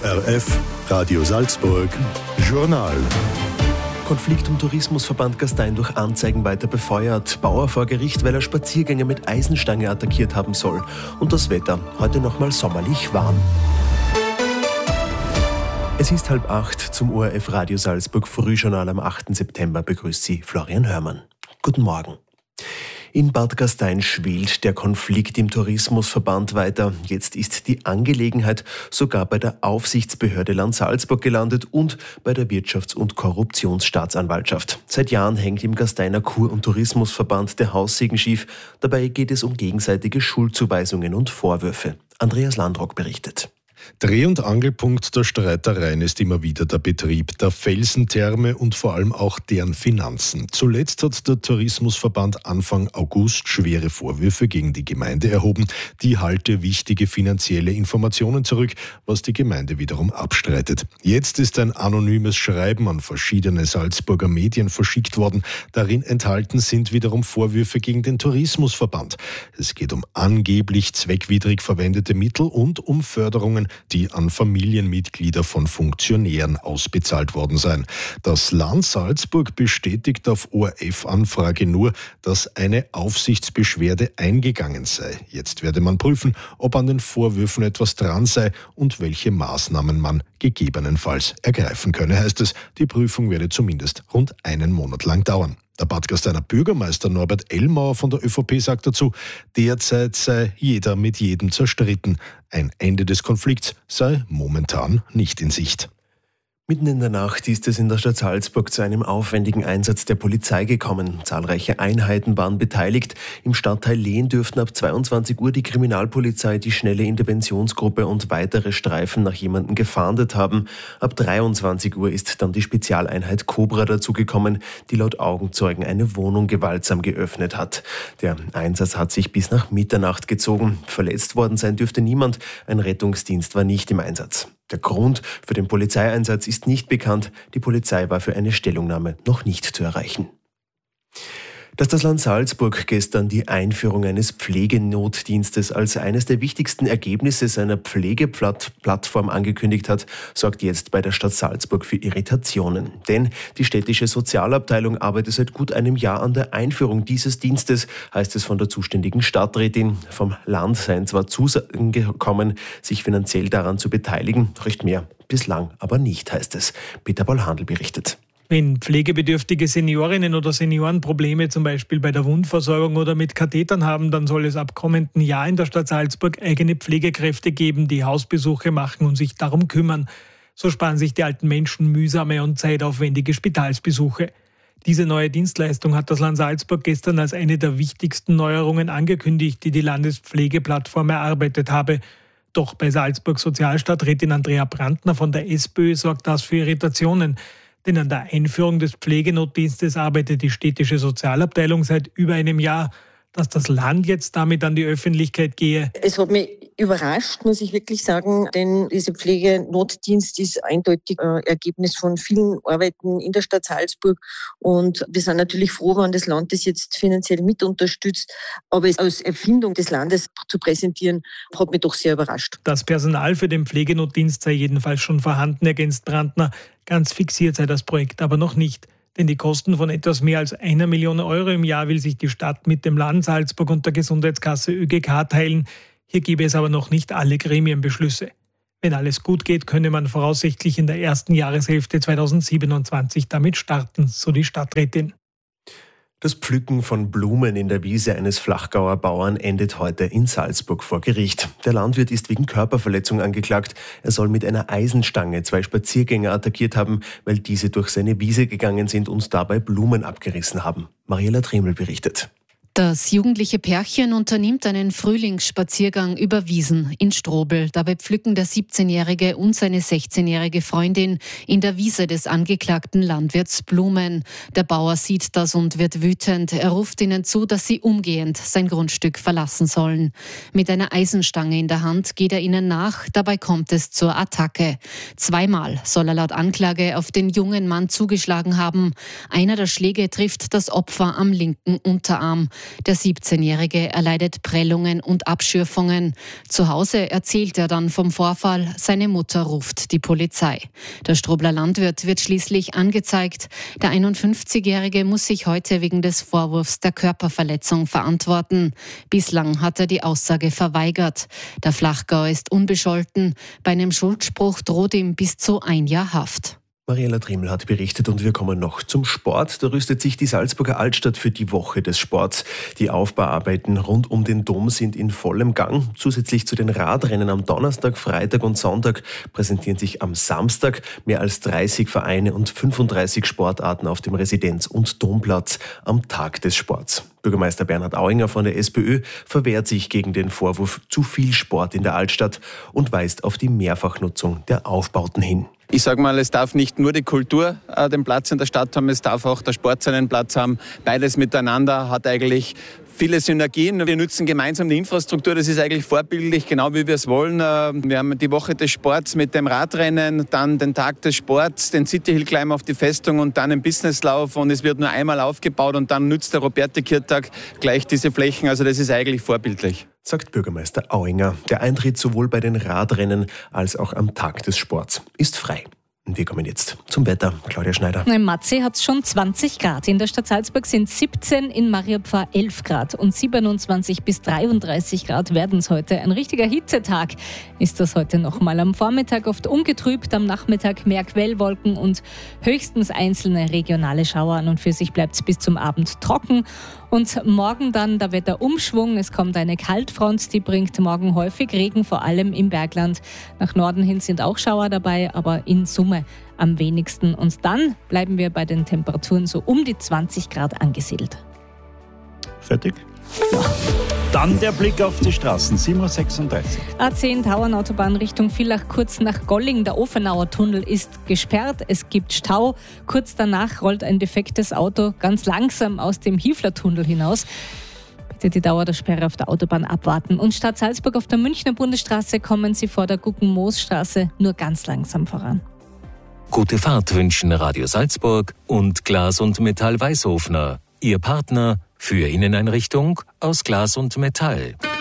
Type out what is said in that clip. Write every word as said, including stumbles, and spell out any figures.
O R F, Radio Salzburg, Journal. Konflikt um Tourismusverband Gastein durch Anzeigen weiter befeuert. Bauer vor Gericht, weil er Spaziergänger mit Eisenstange attackiert haben soll. Und das Wetter, heute nochmal sommerlich warm. Es ist halb acht zum O R F Radio Salzburg Frühjournal am achten September. Begrüßt Sie Florian Hörmann. Guten Morgen. In Bad Gastein schwelt der Konflikt im Tourismusverband weiter. Jetzt ist die Angelegenheit sogar bei der Aufsichtsbehörde Land Salzburg gelandet und bei der Wirtschafts- und Korruptionsstaatsanwaltschaft. Seit Jahren hängt im Gasteiner Kur- und Tourismusverband der Haussegen schief. Dabei geht es um gegenseitige Schuldzuweisungen und Vorwürfe. Andreas Landrock berichtet. Dreh- und Angelpunkt der Streitereien ist immer wieder der Betrieb der Felsentherme und vor allem auch deren Finanzen. Zuletzt hat der Tourismusverband Anfang August schwere Vorwürfe gegen die Gemeinde erhoben. Die halte wichtige finanzielle Informationen zurück, was die Gemeinde wiederum abstreitet. Jetzt ist ein anonymes Schreiben an verschiedene Salzburger Medien verschickt worden. Darin enthalten sind wiederum Vorwürfe gegen den Tourismusverband. Es geht um angeblich zweckwidrig verwendete Mittel und um Förderungen, die an Familienmitglieder von Funktionären ausbezahlt worden seien. Das Land Salzburg bestätigt auf O R F-Anfrage nur, dass eine Aufsichtsbeschwerde eingegangen sei. Jetzt werde man prüfen, ob an den Vorwürfen etwas dran sei und welche Maßnahmen man gegebenenfalls ergreifen könne, heißt es. Die Prüfung werde zumindest rund einen Monat lang dauern. Der Bad Gasteiner Bürgermeister Norbert Ellmauer von der ÖVP sagt dazu, derzeit sei jeder mit jedem zerstritten. Ein Ende des Konflikts sei momentan nicht in Sicht. Mitten in der Nacht ist es in der Stadt Salzburg zu einem aufwendigen Einsatz der Polizei gekommen. Zahlreiche Einheiten waren beteiligt. Im Stadtteil Lehn dürften ab zweiundzwanzig Uhr die Kriminalpolizei, die schnelle Interventionsgruppe und weitere Streifen nach jemandem gefahndet haben. Ab dreiundzwanzig Uhr ist dann die Spezialeinheit Cobra dazugekommen, die laut Augenzeugen eine Wohnung gewaltsam geöffnet hat. Der Einsatz hat sich bis nach Mitternacht gezogen. Verletzt worden sein dürfte niemand. Ein Rettungsdienst war nicht im Einsatz. Der Grund für den Polizeieinsatz ist nicht bekannt. Die Polizei war für eine Stellungnahme noch nicht zu erreichen. Dass das Land Salzburg gestern die Einführung eines Pflegenotdienstes als eines der wichtigsten Ergebnisse seiner Pflegeplattform angekündigt hat, sorgt jetzt bei der Stadt Salzburg für Irritationen. Denn die städtische Sozialabteilung arbeitet seit gut einem Jahr an der Einführung dieses Dienstes, heißt es von der zuständigen Stadträtin. Vom Land seien zwar Zusagen gekommen, sich finanziell daran zu beteiligen, recht mehr, bislang aber nicht, heißt es. Peter Paul Handl berichtet. Wenn pflegebedürftige Seniorinnen oder Senioren Probleme zum Beispiel bei der Wundversorgung oder mit Kathetern haben, dann soll es ab kommenden Jahr in der Stadt Salzburg eigene Pflegekräfte geben, die Hausbesuche machen und sich darum kümmern. So sparen sich die alten Menschen mühsame und zeitaufwendige Spitalsbesuche. Diese neue Dienstleistung hat das Land Salzburg gestern als eine der wichtigsten Neuerungen angekündigt, die die Landespflegeplattform erarbeitet habe. Doch bei Salzburgs Sozialstadträtin Andrea Brandner von der SPÖ sorgt das für Irritationen. Denn an der Einführung des Pflegenotdienstes arbeitet die städtische Sozialabteilung seit über einem Jahr. Dass das Land jetzt damit an die Öffentlichkeit gehe. Es hat mich überrascht, muss ich wirklich sagen, denn dieser Pflegenotdienst ist eindeutig ein Ergebnis von vielen Arbeiten in der Stadt Salzburg. Und wir sind natürlich froh, wenn das Land das jetzt finanziell mit unterstützt. Aber es als Erfindung des Landes zu präsentieren, hat mich doch sehr überrascht. Das Personal für den Pflegenotdienst sei jedenfalls schon vorhanden, ergänzt Brandner. Ganz fixiert sei das Projekt aber noch nicht. Denn die Kosten von etwas mehr als einer Million Euro im Jahr will sich die Stadt mit dem Land Salzburg und der Gesundheitskasse ÖGK teilen. Hier gebe es aber noch nicht alle Gremienbeschlüsse. Wenn alles gut geht, könne man voraussichtlich in der ersten Jahreshälfte zweitausendsiebenundzwanzig damit starten, so die Stadträtin. Das Pflücken von Blumen in der Wiese eines Flachgauer Bauern endet heute in Salzburg vor Gericht. Der Landwirt ist wegen Körperverletzung angeklagt. Er soll mit einer Eisenstange zwei Spaziergänger attackiert haben, weil diese durch seine Wiese gegangen sind und dabei Blumen abgerissen haben. Mariela Tremel berichtet. Das jugendliche Pärchen unternimmt einen Frühlingsspaziergang über Wiesen in Strobl. Dabei pflücken der siebzehnjährige und seine sechzehnjährige Freundin in der Wiese des angeklagten Landwirts Blumen. Der Bauer sieht das und wird wütend. Er ruft ihnen zu, dass sie umgehend sein Grundstück verlassen sollen. Mit einer Eisenstange in der Hand geht er ihnen nach. Dabei kommt es zur Attacke. Zweimal soll er laut Anklage auf den jungen Mann zugeschlagen haben. Einer der Schläge trifft das Opfer am linken Unterarm. Der siebzehnjährige erleidet Prellungen und Abschürfungen. Zu Hause erzählt er dann vom Vorfall. Seine Mutter ruft die Polizei. Der Strobler Landwirt wird schließlich angezeigt. Der einundfünfzigjährige muss sich heute wegen des Vorwurfs der Körperverletzung verantworten. Bislang hat er die Aussage verweigert. Der Flachgauer ist unbescholten. Bei einem Schuldspruch droht ihm bis zu ein Jahr Haft. Mariella Trimmel hat berichtet und wir kommen noch zum Sport. Da rüstet sich die Salzburger Altstadt für die Woche des Sports. Die Aufbauarbeiten rund um den Dom sind in vollem Gang. Zusätzlich zu den Radrennen am Donnerstag, Freitag und Sonntag präsentieren sich am Samstag mehr als dreißig Vereine und fünfunddreißig Sportarten auf dem Residenz- und Domplatz am Tag des Sports. Bürgermeister Bernhard Auinger von der SPÖ verwehrt sich gegen den Vorwurf zu viel Sport in der Altstadt und weist auf die Mehrfachnutzung der Aufbauten hin. Ich sage mal, es darf nicht nur die Kultur äh, den Platz in der Stadt haben, es darf auch der Sport seinen Platz haben. Beides miteinander hat eigentlich viele Synergien. Wir nutzen gemeinsam die Infrastruktur, das ist eigentlich vorbildlich, genau wie wir es wollen. Wir haben die Woche des Sports mit dem Radrennen, dann den Tag des Sports, den City Hill Climb auf die Festung und dann einen Businesslauf und es wird nur einmal aufgebaut und dann nutzt der Roberti-Kirtag gleich diese Flächen. Also das ist eigentlich vorbildlich. Sagt Bürgermeister Auinger. Der Eintritt sowohl bei den Radrennen als auch am Tag des Sports ist frei. Und wir kommen jetzt zum Wetter. Claudia Schneider. In Matzeh hat es schon zwanzig Grad. In der Stadt Salzburg sind siebzehn, in Mariapfarr elf Grad. Und siebenundzwanzig bis dreiunddreißig Grad werden es heute. Ein richtiger Hitzetag ist das heute nochmal. Am Vormittag oft ungetrübt, am Nachmittag mehr Quellwolken und höchstens einzelne regionale Schauer. An und für sich bleibt es bis zum Abend trocken. Und morgen dann der Wetterumschwung. Es kommt eine Kaltfront, die bringt morgen häufig Regen, vor allem im Bergland. Nach Norden hin sind auch Schauer dabei, aber in Summe am wenigsten. Und dann bleiben wir bei den Temperaturen so um die zwanzig Grad angesiedelt. Fertig? Ja. Dann der Blick auf die Straßen, sieben Uhr sechsunddreißig. A zehn Tauernautobahn Richtung Villach, kurz nach Golling. Der Ofenauer Tunnel ist gesperrt, es gibt Stau. Kurz danach rollt ein defektes Auto ganz langsam aus dem Hiefler-Tunnel hinaus. Bitte die Dauer der Sperre auf der Autobahn abwarten. Und Stadt Salzburg auf der Münchner Bundesstraße kommen Sie vor der Gucken-Moos-Straße nur ganz langsam voran. Gute Fahrt wünschen Radio Salzburg und Glas und Metall Weißhofner. Ihr Partner für Inneneinrichtung aus Glas und Metall.